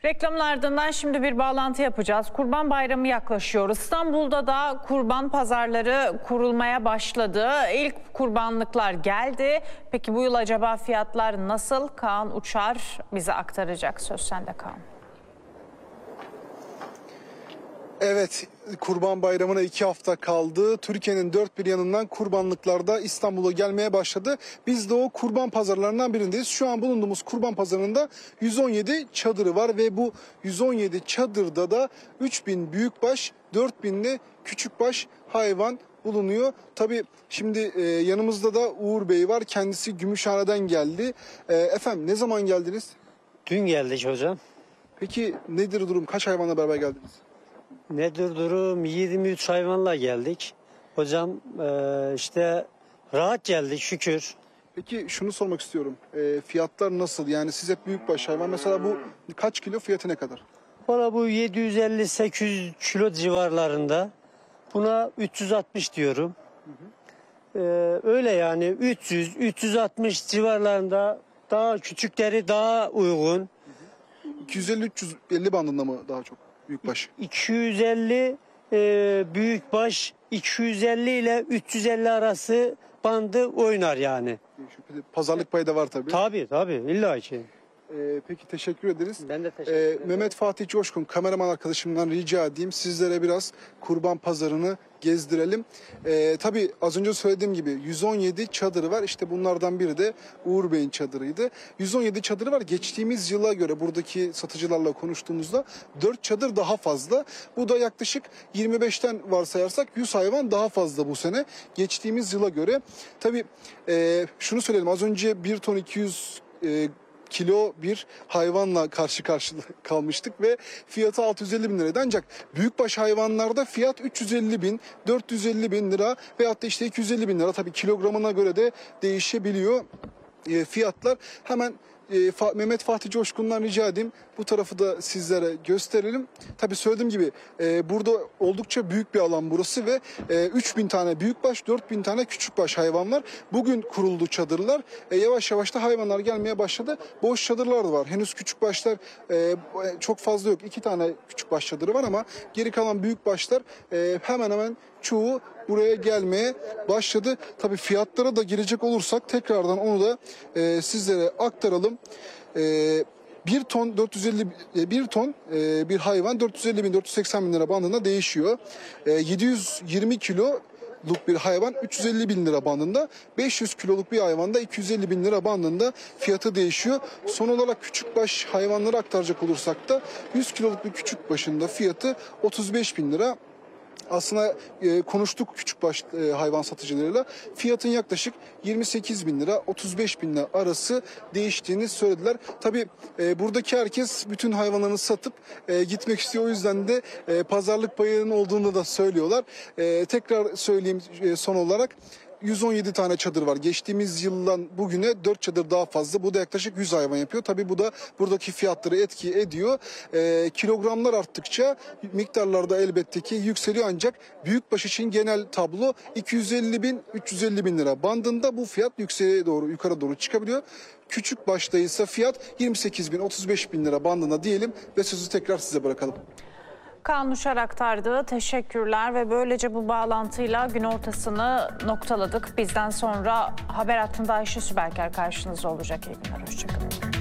Reklamın ardından şimdi bir bağlantı yapacağız. Kurban Bayramı yaklaşıyor. İstanbul'da da kurban pazarları kurulmaya başladı. İlk kurbanlıklar geldi. Peki bu yıl acaba fiyatlar nasıl? Kaan Uçar bize aktaracak. Söz sende Kaan. Evet, Kurban Bayramı'na 2 hafta kaldı. Türkiye'nin dört bir yanından kurbanlıklar da İstanbul'a gelmeye başladı. Biz de o kurban pazarlarından birindeyiz. Şu an bulunduğumuz kurban pazarında 117 çadırı var ve bu 117 çadırda da 3000 büyükbaş, 4000'li küçükbaş hayvan bulunuyor. Tabii şimdi yanımızda da Uğur Bey var. Kendisi Gümüşhane'den geldi. Efendim ne zaman geldiniz? Dün geldik hocam. Peki nedir durum? Kaç hayvanla beraber geldiniz? Nedir durum? 23 hayvanla geldik. Hocam işte rahat geldik şükür. Peki şunu sormak istiyorum. Fiyatlar nasıl? Yani siz hep büyükbaş hayvan. Mesela bu kaç kilo, fiyatı ne kadar? Valla bu 750-800 kilo civarlarında. Buna 360 diyorum. Öyle yani 300-360 civarlarında, daha küçükleri daha uygun. 250-350 bandında mı daha çok büyükbaş? 250 büyükbaş, 250 ile 350 arası bandı oynar yani. Pazarlık payı da var tabii. Tabii illa ki. Peki teşekkür ederiz. Ben de teşekkür ederim. Mehmet Fatih Coşkun, kameraman arkadaşımdan rica edeyim. Sizlere biraz kurban pazarını gezdirelim. Tabii az önce söylediğim gibi 117 çadırı var. İşte bunlardan biri de Uğur Bey'in çadırıydı. 117 çadırı var. Geçtiğimiz yıla göre buradaki satıcılarla konuştuğumuzda 4 çadır daha fazla. Bu da yaklaşık 25'ten varsayarsak 100 hayvan daha fazla bu sene. Geçtiğimiz yıla göre. Tabii şunu söyleyelim. Az önce 1 ton 200 kilo bir hayvanla karşı kalmıştık ve fiyatı 650 bin liraydı. Ancak büyükbaş hayvanlarda fiyat 350 bin, 450 bin lira veyahut da işte 250 bin lira. Tabii kilogramına göre de değişebiliyor fiyatlar. Hemen Mehmet Fatih Coşkun'dan rica edeyim. Bu tarafı da sizlere gösterelim. Tabii söylediğim gibi burada oldukça büyük bir alan burası ve 3000 tane büyükbaş, 4000 tane küçükbaş hayvan var. Bugün kuruldu çadırlar. Yavaş yavaş da hayvanlar gelmeye başladı. Boş çadırlar da var. Henüz küçükbaşlar çok fazla yok. 2 tane küçükbaş çadırı var ama geri kalan büyükbaşlar hemen hemen çoğu buraya gelmeye başladı. Tabii fiyatlara da girecek olursak tekrardan onu da sizlere aktaralım. Bir ton bir hayvan 450 bin 480 bin lira bandında değişiyor. 720 kiloluk bir hayvan 350 bin lira bandında, 500 kiloluk bir hayvanda 250 bin lira bandında fiyatı değişiyor. Son olarak küçükbaş hayvanları aktaracak olursak da 100 kiloluk bir küçükbaşın da fiyatı 35 bin lira. Aslında konuştuk küçükbaş hayvan satıcılarıyla. Fiyatın yaklaşık 28 bin lira, 35 bin lira arası değiştiğini söylediler. Tabii buradaki herkes bütün hayvanlarını satıp gitmek istiyor. O yüzden de pazarlık payının olduğunu da söylüyorlar. Tekrar söyleyeyim son olarak. 117 tane çadır var. Geçtiğimiz yıldan bugüne 4 çadır daha fazla. Bu da yaklaşık 100 hayvan yapıyor. Tabii bu da buradaki fiyatları etki ediyor. Kilogramlar arttıkça miktarlar da elbette ki yükseliyor, ancak büyükbaş için genel tablo 250 bin 350 bin lira bandında, bu fiyat yukarı doğru çıkabiliyor. Küçük başta ise fiyat 28 bin 35 bin lira bandında diyelim ve sözü tekrar size bırakalım. Kaan Uçar aktardı. Teşekkürler ve böylece bu bağlantıyla gün ortasını noktaladık. Bizden sonra haber hattında Ayşe Süberker karşınızda olacak. İyi günler, hoşçakalın.